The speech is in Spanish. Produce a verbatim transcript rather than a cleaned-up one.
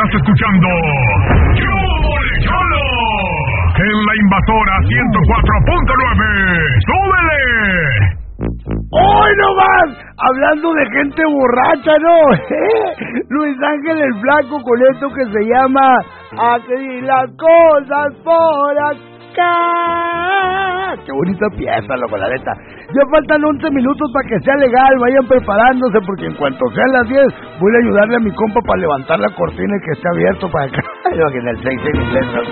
Estás escuchando ¡Cholo! En la invasora ciento cuatro punto nueve. ¡Súbele! ¡Hoy no más! Hablando de gente borracha, ¿no? Luis Ángel el Flaco con esto que se llama Aquí las cosas por acá. ¡Qué bonita pieza, loco, la neta! Ya faltan once minutos para que sea legal. Vayan preparándose porque en cuanto sean las diez voy a ayudarle a mi compa para levantar la cortina y que esté abierto para acá. En el seis en inglés, ¿no?